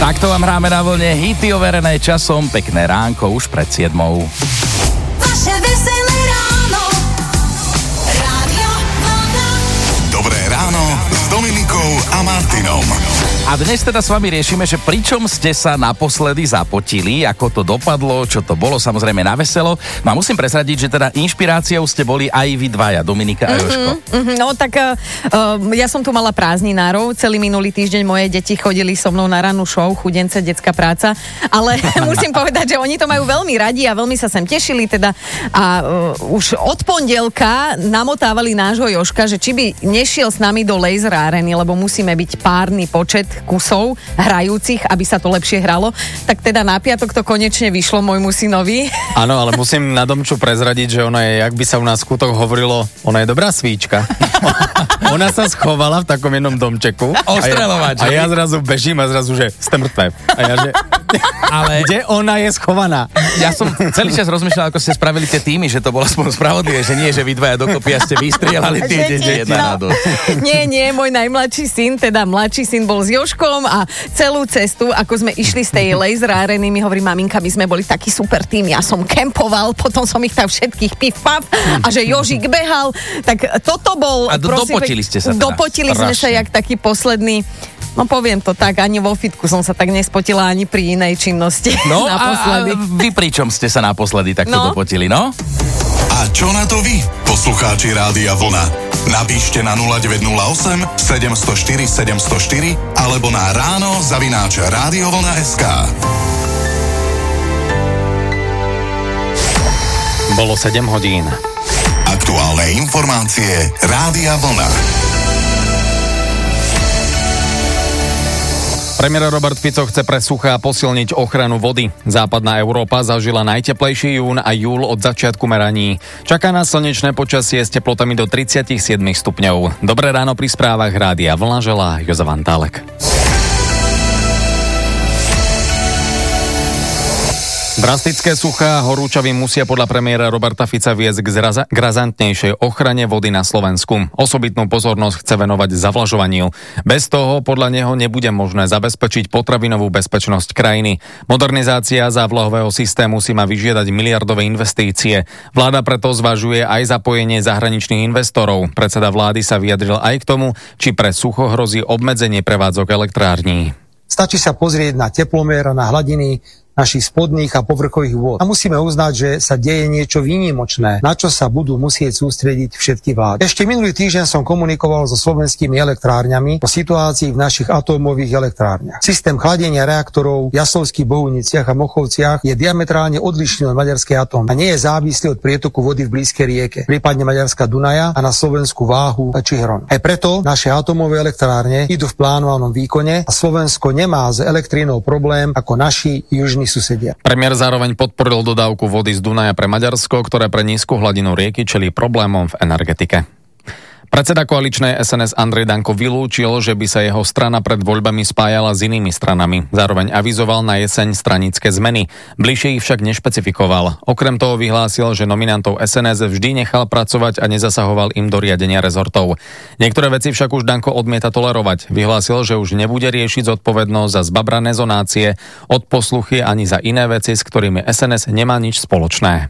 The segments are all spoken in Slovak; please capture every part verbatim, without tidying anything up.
Takto vám hráme na vlne hity overené časom. Pekné ránko už pred siedmou. Vaše veselé ráno. Rádio Vlna. Dobré ráno s Dominikou a Martinom. A dnes teda s vami riešime, že pričom ste sa naposledy zapotili, ako to dopadlo, čo to bolo, samozrejme na veselo. No a musím presradiť, že teda inšpiráciou ste boli aj vy dvaja, Dominika a Jožko. Mm-hmm, mm-hmm, no tak uh, ja som tu mala prázdninárov, celý minulý týždeň moje deti chodili so mnou na rannú show Chudence, detská práca, ale musím povedať, že oni to majú veľmi radi a veľmi sa sem tešili teda a uh, už od pondelka namotávali nášho Jožka, že či by nešiel s nami do laser areny, lebo musíme byť párny počet kusov hrajúcich, aby sa to lepšie hralo. Tak teda na piatok to konečne vyšlo môjmu synovi. Áno, ale musím na Domču prezradiť, že ona je, jak by sa u nás v Kútoch hovorilo, ona je dobrá svíčka. Ona sa schovala v takom jednom domčeku. Ostreľovať. A ja, a ja zrazu bežím a zrazu, že ste mŕtve. A ja, že... Ale kde ona je schovaná? Ja som celý čas rozmýšľal, ako ste spravili tie týmy, že to bolo aspoň spravodlivé, že nie, že vy dvaja dokopy a ste vystrielali tie deti jedna na dosť. Nie, nie, môj najmladší syn, teda mladší syn bol s Jožkom a celú cestu, ako sme išli z tej laser areny, mi hovorí maminka, my sme boli taký super tým, ja som kempoval, potom som ich tam všetkých pif paf a že Jožik behal, tak toto bol... A do, prosím, dopotili ste sa teda. Dopotili sme sa jak taký posledný. No poviem to tak, ani vo fitku som sa tak nespotila, ani pri inej činnosti. No naposledy. A, a vy pričom ste sa naposledy takto no? dopotili, no? A čo na to vy, poslucháči Rádia Vlna? Napíšte na nula deväť nula osem sedem nula štyri sedem nula štyri alebo na ráno zavináč radiovlna bodka es ká. Bolo sedem hodín. Aktuálne informácie Rádia Vlna. Premiér Robert Fico chce pre suchá posilniť ochranu vody. Západná Európa zažila najteplejší jún a júl od začiatku meraní. Čaká nás slnečné počasie s teplotami do tridsaťsedem stupňov. Dobré ráno pri správach Rádia Vlna želá Jozef Antálek. Drastické suchá a horúčavy musia podľa premiéra Roberta Fica viesť k, zraza- k razantnejšej ochrane vody na Slovensku. Osobitnú pozornosť chce venovať zavlažovaniu. Bez toho podľa neho nebude možné zabezpečiť potravinovú bezpečnosť krajiny. Modernizácia závlahového systému si má vyžiadať miliardové investície. Vláda preto zvažuje aj zapojenie zahraničných investorov. Predseda vlády sa vyjadril aj k tomu, či pre sucho hrozí obmedzenie prevádzok elektrární. Stačí sa pozrieť na teplomer a na hladiny našich spodných a povrchových vôd. A musíme uznať, že sa deje niečo výnimočné, na čo sa budú musieť sústrediť všetky vlády. Ešte minulý týždeň som komunikoval so slovenskými elektrárňami o situácii v našich atómových elektrárniach. Systém chladenia reaktorov v Jaslovských Bohuniciach a Mochovciach je diametrálne odlišný od maďarskej atómy a nie je závislý od prietoku vody v blízkej rieke, prípadne maďarská Dunaja a na Slovensku Váhu či Hron. Aj preto naše atómové elektrárne idú v plánovanom výkone a Slovensko nemá s elektrínou problém ako naši južní susedia. Premiér zároveň podporil dodávku vody z Dunaja pre Maďarsko, ktoré pre nízku hladinu rieky čelí problémom v energetike. Predseda koaličnej es en es Andrej Danko vylúčil, že by sa jeho strana pred voľbami spájala s inými stranami. Zároveň avizoval na jeseň stranické zmeny. Bližšie ich však nešpecifikoval. Okrem toho vyhlásil, že nominantov es en es vždy nechal pracovať a nezasahoval im do riadenia rezortov. Niektoré veci však už Danko odmieta tolerovať. Vyhlásil, že už nebude riešiť zodpovednosť za zbabrané zonácie, odposluchy ani za iné veci, s ktorými es en es nemá nič spoločné.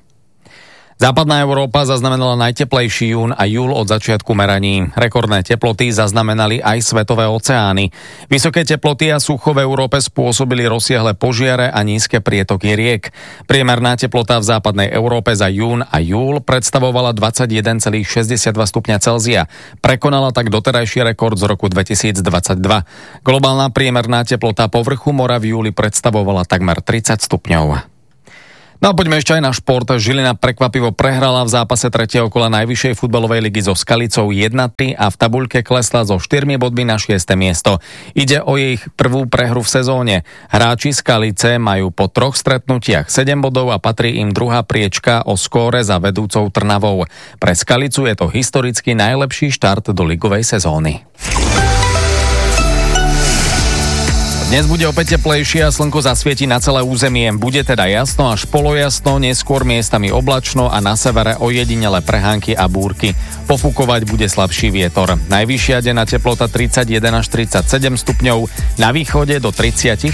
Západná Európa zaznamenala najteplejší jún a júl od začiatku meraní. Rekordné teploty zaznamenali aj svetové oceány. Vysoké teploty a sucho v Európe spôsobili rozsiahle požiare a nízke prietoky riek. Priemerná teplota v západnej Európe za jún a júl predstavovala dvadsaťjeden celá šesťdesiatdva stupňa Celzia. Prekonala tak doterajší rekord z roku dvetisícdvadsaťdva. Globálna priemerná teplota povrchu mora v júli predstavovala takmer tridsať stupňov. No a poďme ešte aj na šport. Žilina prekvapivo prehrala v zápase tretieho kola najvyššej futbalovej ligy so Skalicou jedna tri a v tabuľke klesla zo štyrmi bodmi na šieste miesto. Ide o ich prvú prehru v sezóne. Hráči Skalice majú po troch stretnutiach sedem bodov a patrí im druhá priečka o skóre za vedúcou Trnavou. Pre Skalicu je to historicky najlepší štart do ligovej sezóny. V Dnes bude opäť teplejšie a slnko zasvieti na celé územie. Bude teda jasno až polojasno, neskôr miestami oblačno a na severe ojedinele prehánky a búrky. Pofúkovať bude slabší vietor. Najvyššia denná teplota tridsaťjeden až tridsaťsedem stupňov, na východe do tridsaťtri.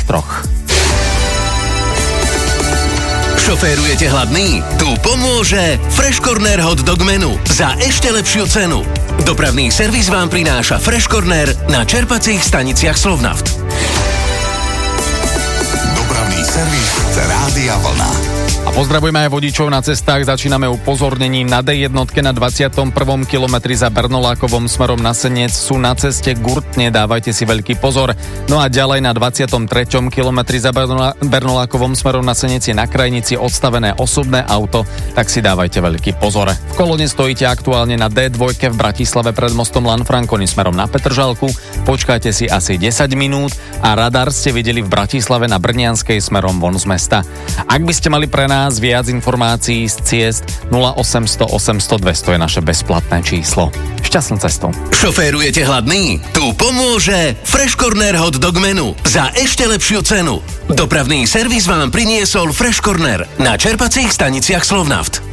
Šoférujete hladný? Tu pomôže Fresh Corner Hot Dog Menu za ešte lepšiu cenu. Dopravný servis vám prináša Fresh Corner na čerpacích staniciach Slovnaft. Dopravný servis Rádia Vlna. A pozdravujeme aj vodičov na cestách. Začíname upozornením na dé jedna na dvadsiatom prvom kilometri za Bernolákovom smerom na Senec. Sú na ceste Gurtne, dávajte si veľký pozor. No a ďalej na dvadsiatom treťom kilometri za Bernolákovom smerom na Senec je na krajnici odstavené osobné auto, tak si dávajte veľký pozor. V kolóne stojíte aktuálne na dé dva v Bratislave pred mostom Lanfranconi smerom na Petržalku. Počkajte si asi desať minút a radar ste videli v Bratislave na Brnianskej smerom von z mesta. Ak by ste mali pre nás viac informácií z ciest, nula osemsto osemsto dvesto je naše bezplatné číslo. Šťastnú cestu. Šoférujete hladný? Tu pomôže Fresh Corner Hot Dog Menu za ešte lepšiu cenu. Dopravný servis vám priniesol Fresh Corner na čerpacích staniciach Slovnaft.